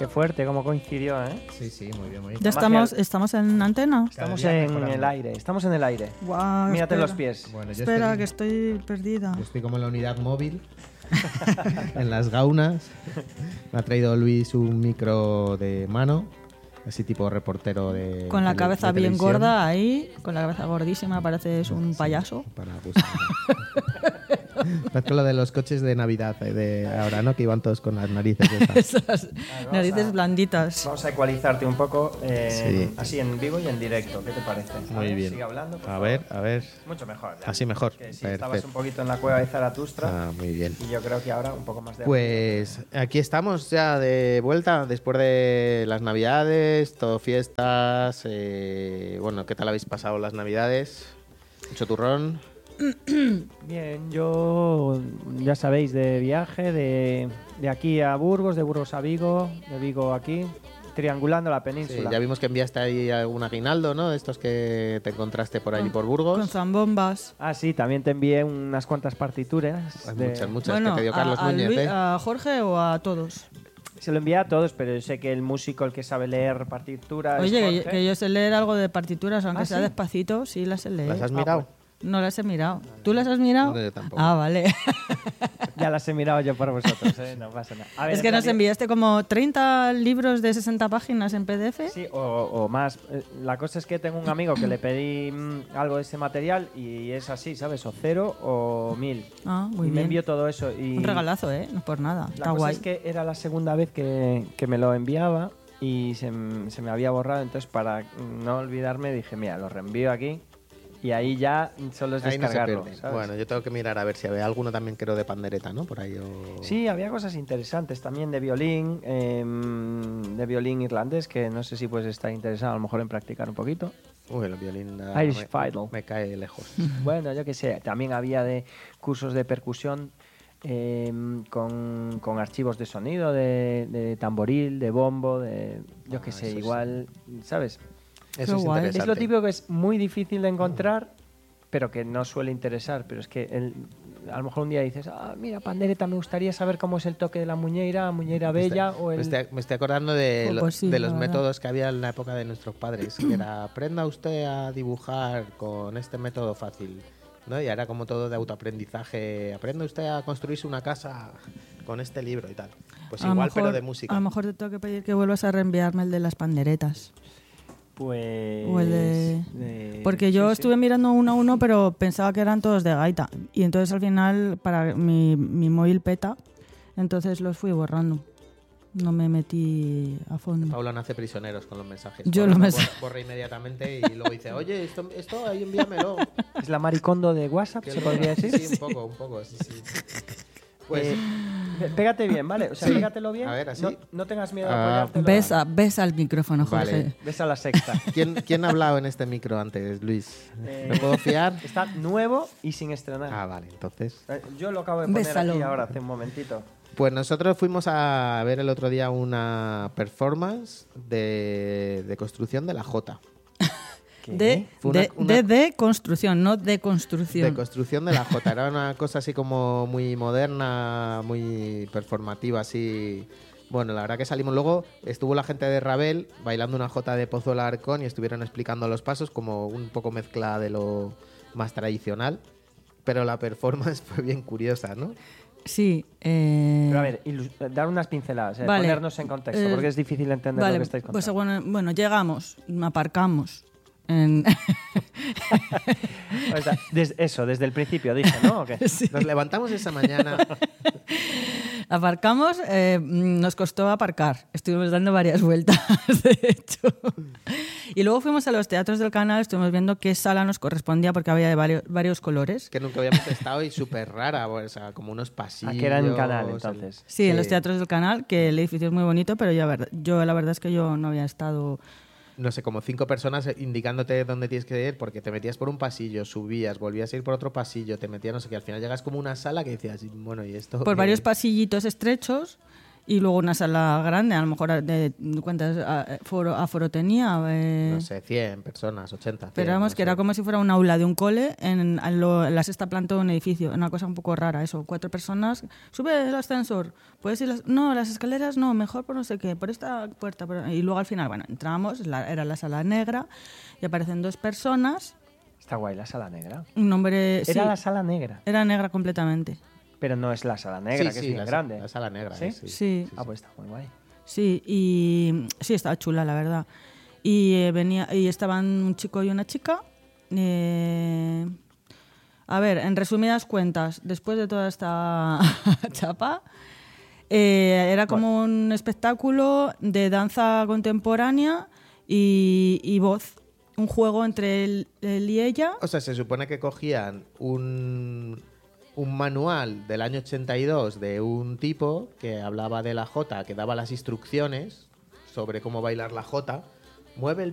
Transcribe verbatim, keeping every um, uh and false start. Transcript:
Qué fuerte, cómo coincidió, ¿eh? Sí, sí, muy bien, muy bien. ¿Ya estamos, estamos en antena? Estamos en el aire, estamos en el aire. Wow, Mírate espera. los pies. Bueno, yo Espera, estoy, que estoy perdida. yo estoy como en la unidad móvil, en las gaunas. Me ha traído Luis un micro de mano, así tipo reportero de Con la de- cabeza de bien televisión. gorda ahí, con la cabeza gordísima, pareces un Sí, payaso. Para buscar. Es con lo de los coches de Navidad eh, de ahora, ¿no? Que iban todos con las narices estas. Esas vamos narices a- blanditas. Vamos a ecualizarte un poco, eh, Sí. así en vivo y en directo. ¿Qué te parece? A Muy ver, bien. Sigue hablando. por A favor. ver, a ver. Mucho mejor. ya. Así mejor. Que sí, estabas Perfecto. un poquito en la cueva de Zaratustra Ah, muy bien. y yo creo que ahora un poco más de... Pues aquí estamos ya de vuelta después de las Navidades, todo fiestas. eh, bueno, ¿qué tal habéis pasado las Navidades? Mucho turrón. Bien, yo ya sabéis, de viaje, de, de aquí a Burgos, de Burgos a Vigo, de Vigo aquí, triangulando la Sí, península. ya vimos que enviaste ahí algún aguinaldo, ¿no? De estos que te encontraste por allí por Burgos. Con zambombas. Ah, sí, también te envié unas cuantas partituras. Hay de- muchas, muchas Bueno, que te dio Carlos a, a Núñez, Luis- ¿eh? a Jorge o a todos. Se lo envié a todos, pero yo sé que el músico, el que sabe leer partituras... es Oye, que, Jorge. que yo sé leer algo de partituras, aunque ¿Ah, sea sí? despacito, sí las sé leer. ¿Las has Ah, mirado? No las he mirado. ¿Tú las has mirado? No, yo tampoco. Ah, vale. Ya las he mirado yo por vosotros, ¿eh? No pasa nada. A ver, Es que en nos realidad- enviaste como treinta libros de sesenta páginas en P D F. Sí, o, o más. Eh, La cosa es que tengo un amigo que le pedí mm, algo de ese material y es así, ¿sabes? O cero o mil. Ah, muy y me bien. envió todo eso. Y Un regalazo, ¿eh? No es por nada. La Está cosa guay. es que era la segunda vez que, que me lo enviaba y se, m- se me había borrado. Entonces, para no olvidarme, dije, mira, lo reenvío aquí y ahí ya solo es Ahí no se descargarlo. pierde. ¿sabes? Bueno, yo tengo que mirar a ver si había alguno también creo de pandereta, ¿no? Por ahí o... Sí, había cosas interesantes también de violín, em, de violín irlandés, que no sé si puedes estar interesado a lo mejor en practicar un poquito. Uy, el violín ah, Irish me, fiddle. me cae lejos. Bueno, yo qué sé, también había de cursos de percusión em, con, con archivos de sonido, de, de tamboril, de bombo, de... Yo Ah, qué sé, eso sí. igual, ¿sabes? Eso Qué es guay. interesante. Es lo típico que es muy difícil de encontrar, pero que no suele interesar. Pero es que el- a lo mejor un día dices, ah, mira, pandereta, me gustaría saber cómo es el toque de la muñeira, muñeira Me estoy- bella o el... me, estoy, me estoy acordando de, Oh, lo- pues sí, de los la verdad. métodos que había en la época de nuestros padres, que era aprenda usted a dibujar con este método fácil, ¿no? Y era como todo de autoaprendizaje, aprenda usted a construirse una casa con este libro y tal. Pues A lo igual, mejor- pero de música. A lo mejor te tengo que pedir que vuelvas a reenviarme el de las panderetas. Pues... O el de- de- Porque yo sí, sí. estuve mirando uno a uno, pero pensaba que eran todos de gaita. Y entonces al final, para mi, mi móvil peta, entonces los fui borrando. No me metí a fondo. Paula nace prisioneros con los mensajes. Yo Borra- lo me- borra, borra inmediatamente y luego dice, oye, esto, esto ahí envíamelo. Es la maricondo de WhatsApp, Que se lo- podría decir. Sí, un poco, un poco, sí, sí. Pues Eh, pe- pégate bien, ¿vale? O sea, Sí. pégatelo bien. A ver, así. No, no tengas miedo Ah, a apoyártelo. Besa, besa al micrófono, Jorge. Vale. Ves a la sexta. ¿quién, ¿quién ha hablado en este micro antes, Luis? Eh, ¿Me puedo fiar? Está nuevo y sin estrenar. Ah, vale, entonces... Eh, Yo lo acabo de poner Bésalo. aquí ahora, hace un momentito. Pues nosotros fuimos a ver el otro día una performance de, de construcción de la Jota. ¿Qué? De, Fue una- de, una- de, de construcción, no de construcción. De construcción de la Jota. Era una cosa así como muy moderna, muy performativa, así. Bueno, la verdad que salimos luego, estuvo la gente de Ravel bailando una Jota de Pozuelo Alarcón y estuvieron explicando los pasos como un poco mezcla de lo más tradicional. Pero la performance fue bien curiosa, ¿no? Sí. Eh... Pero a ver, ilus- dar unas pinceladas, eh, Vale. ponernos en contexto, Eh, porque es difícil entender Vale, lo que estáis pues contando. bueno, bueno, llegamos, aparcamos. En... O sea, des- eso, desde el principio dije, ¿no? ¿O qué? Sí. Nos levantamos esa mañana. Aparcamos, eh, nos costó aparcar. Estuvimos dando varias vueltas, de hecho. Y luego fuimos a los teatros del canal, estuvimos viendo qué sala nos correspondía porque había de varios, varios colores. Que nunca habíamos estado y súper rara, o sea, como unos pasillos. Ah, que era en canal, el- entonces. Sí, en los teatros del canal, que el edificio es muy bonito, pero yo, ver- yo la verdad es que yo no había estado... No sé, como cinco personas indicándote dónde tienes que ir, porque te metías por un pasillo, subías, volvías a ir por otro pasillo, te metías no sé qué, al final llegas como una sala que decías, bueno, ¿y esto? Por qué varios es? pasillitos estrechos Y luego una sala grande, a lo mejor de cuántas aforo, aforo tenía. Eh, No sé, cien personas, ochenta. cien, pero vamos, no que sé. era como si fuera un aula de un cole en, en, lo, en la sexta planta de un edificio. Una cosa un poco rara, eso. Cuatro personas. Sube el ascensor. ¿Puedes ir? Las, no, las escaleras no, mejor por no sé qué, por esta puerta. Por, y luego al final, bueno, entramos, la, era la sala negra y aparecen dos personas. Está guay la sala negra. Un hombre. Era sí, la sala negra, era negra completamente. pero no es la sala negra, Sí, que sí, es bien la, grande. la sala negra. ¿Sí? eh, sí. Sí. Ah, pues está muy guay. Sí, y sí, estaba chula, la verdad. Y eh, venía y estaban un chico y una chica. Eh, a ver, en resumidas cuentas, después de toda esta chapa, eh, era como un espectáculo de danza contemporánea y, y voz. Un juego entre él, él y ella. O sea, se supone que cogían un, un manual del año ochenta y dos de un tipo que hablaba de la jota, que daba las instrucciones sobre cómo bailar la jota. Mueve el